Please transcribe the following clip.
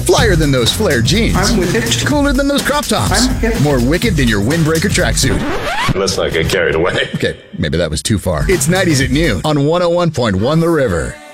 Flyer than those flare jeans. I'm with it. Cooler than those crop tops. I'm hip. More wicked than your windbreaker tracksuit. Let's not get carried away. Okay, maybe that was too far. It's 90s at noon on 101.1 The River.